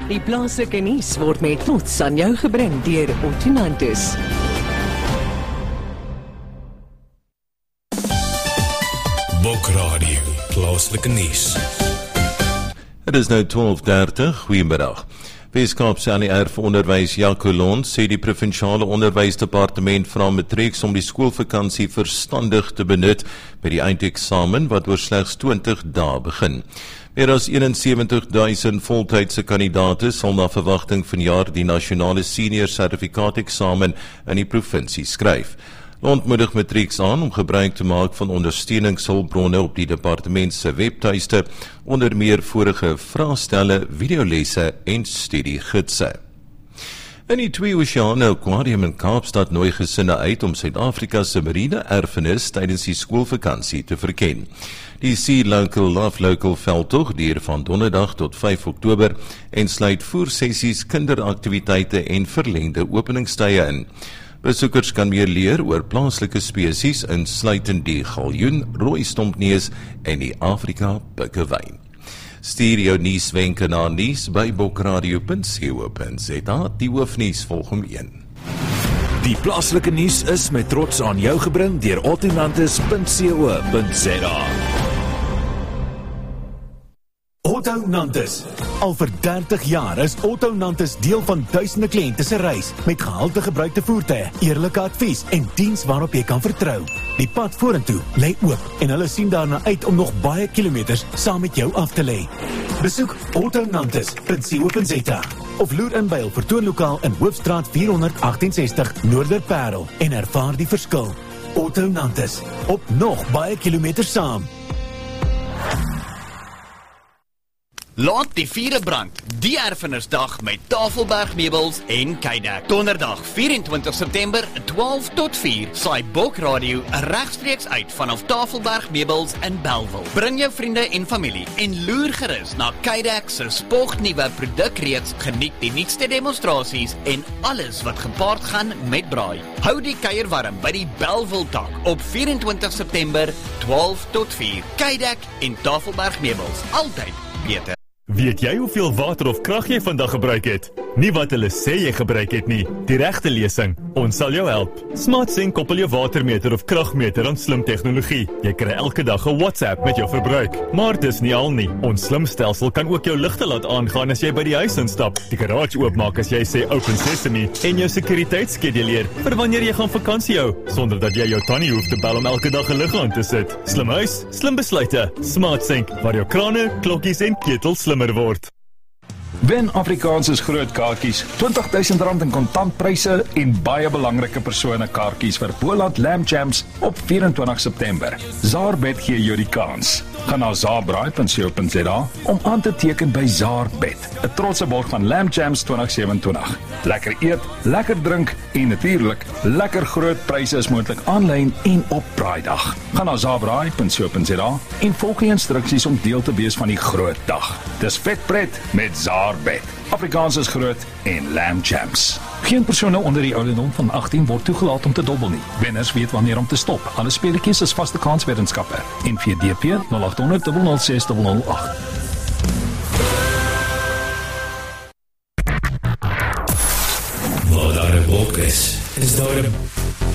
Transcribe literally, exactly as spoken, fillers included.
Die plaaslike nuus word met trots aan jou gebring deur Ottonantis. Bokradio, plaaslike nuus. Het is nou twaalf dertig, goeiemiddag. Weskaapse L E R vir onderwys Jaco Lons sê die provinsiale onderwysdepartement vra matrieks om die skoolvakansie verstandig te benut by die eindeksamen wat oor slegs twintig dae begin. Meer as eenensewentig duisend voltydse kandidate sal na verwagting vanjaar die nasionale senior sertifikaat-eksamen in die provinsie skryf. Lont moedig matrieks aan om gebruik te maak van ondersteuningshulpbronne op die departement se webtuiste, onder meer vorige vraestelle, videolesse en studiegidse. In die Twee Oseane Aquarium in Kaapstad nooi gesinne uit om Suid-Afrika se marine erfenis tydens die skoolvakansie te verken. Die Sea Local Love Local veldtog duur van donderdag tot vyf Oktober en sluit voersessies, kinderaktiwiteite en verlengde openingstye in. Besoekers kan meer leer oor plaaslike spesies insluitend die galjoen, rooi stompneus en die Afrika pikkewyn. Stuur jou nuuswenke na nuus by bokradio punt co punt za. Die hoofnuus volg om een. Die plaaslike nuus is met trots aan jou gebring deur ottonantis punt co punt za. Ottonantis. Al vir dertig jaar is Ottonantis deel van duisende kliënte se reis met gehalte gebruikte voertuie, eerlike advies en diens waarop jy kan vertrou. Die pad vorentoe lê oop en hulle sien daarna uit om nog baie kilometers saam met jou af te lê. Besoek ottonantis punt co punt za of loer in by hul vertoonlokaal in Hoofstraat vierhonderd agt-en-sestig Noorderparel en ervaar die verskil. Ottonantis, op nog baie kilometers saam. Laat die vierde brand, die erfenisdag met Tafelberg Meubels en Kydeck. Donderdag vyf-en-twintig September, twaalf tot vier, saai Bokradio regstreeks uit vanaf Tafelberg Meubels in Bellville. Bring jou vriende en familie en loer gerus na Kydeck se spognuwe produkreeks, geniet die nuutste demonstrasies en alles wat gepaard gaan met braai. Hou die kuier warm by die Bellville tak op vyf-en-twintig September, twaalf tot vier. Kydeck en Tafelberg Meubels, altyd beter. Weet jy hoeveel water of krag jy vandag gebruik het? Nie wat hulle sê jy gebruik het nie. Die regte lesing. Ons sal jou help. SmartSync koppel jou watermeter of kragmeter aan slim tegnologie. Jy kry elke dag 'n WhatsApp met jou verbruik. Maar dis nie al nie. Ons slim stelsel kan ook jou ligte laat aangaan as jy by die huis instap, die garage oopmaak as jy sê open sesame en jou sekuriteitsskeduleer vir wanneer jy gaan vakansie hou, sonder dat jy jou tannie hoef te bel om elke dag 'n lig aan te sit. Slim huis, slim besluite. SmartSync, waar jou krane, klokkies en ketels slimmer word. Wen Afrikaans is groot kaartjies, twintig duisend rand in kontantpryse en baie belangrike persone kaartjies vir Boland Lamb Jams op vyf-en-twintig September. Zarbet gee jou die kans. Ga na zaarbraai punt co punt za om aan te teken by Zarbet, 'n trotse borg van Lamb Jams twintig sewentwintig. Lekker eet, lekker drink en natuurlik lekker groot pryse is moontlik aanlyn en op braaidag. Ga na zaarbraai punt co punt za en volg die instruksies om deel te wees van die groot dag. Dis vet pret met Zarbet. Afrikaans is groot en Lamb Jams. Geen persone onder die ouderdom van agttien word toegelaat om te dobbel nie. Wenners weet wanneer om te stop. Alle speletjies is vaste kanswetenskappe. N V D P nul agt honderd nul nul ses nul nul agt. Waar daar 'n wolk is, is daar 'n